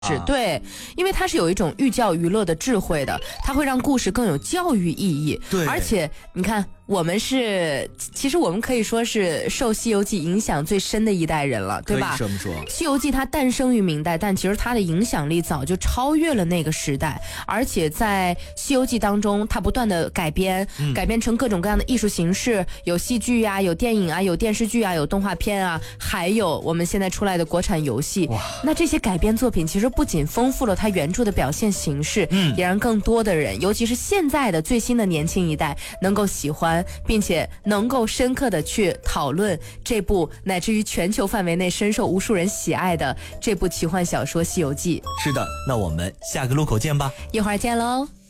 是对，因为它是有一种寓教于乐的智慧的，它会让故事更有教育意义。 对， 而且你看，其实我们可以说是受《西游记》影响最深的一代人了，对吧？ 可以这么说， 《西游记》它诞生于明代，但其实它的影响力早就超越了那个时代。而且在《西游记》当中，它不断的改编成各种各样的艺术形式，有戏剧啊，有电影啊，有电视剧啊，有动画片啊，还有我们现在出来的国产游戏。那这些改编作品其实不仅丰富了它原著的表现形式，也让更多的人，尤其是现在的最新的年轻一代能够喜欢，并且能够深刻的去讨论这部乃至于全球范围内深受无数人喜爱的这部奇幻小说《西游记》。 是的，那我们下个路口见吧， 一会儿见喽。